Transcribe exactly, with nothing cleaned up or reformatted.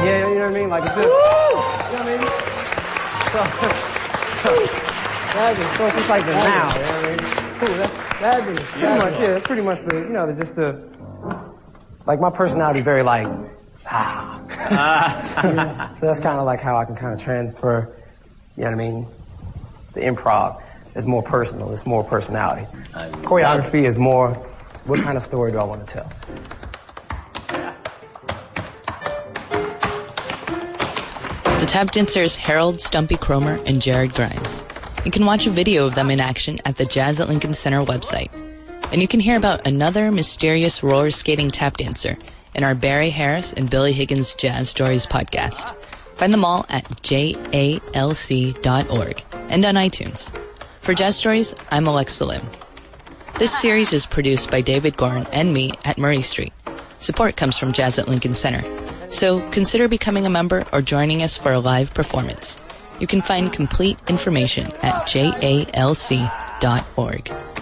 Yeah, you know what I mean? Like, it's just, you know what I mean? So, that's just, so it's just like the now, you know what I mean? Cool, that's, that'd be, pretty much, yeah, that's pretty much the, you know, the, just the, like, my personality is very, like, ah. So that's kind of like how I can kind of transfer, you know what I mean? The improv is more personal, it's more personality. Choreography is more, what kind of story do I want to tell? The tap dancers Harold Stumpy Cromer and Jared Grimes. You can watch a video of them in action at the Jazz at Lincoln Center website. And you can hear about another mysterious roller skating tap dancer in our Barry Harris and Billy Higgins Jazz Stories podcast. Find them all at j a l c dot org and on iTunes. For Jazz Stories, I'm Alexa Lim. This series is produced by David Gorn and me at Murray Street. Support comes from Jazz at Lincoln Center. So consider becoming a member or joining us for a live performance. You can find complete information at j a l c dot org.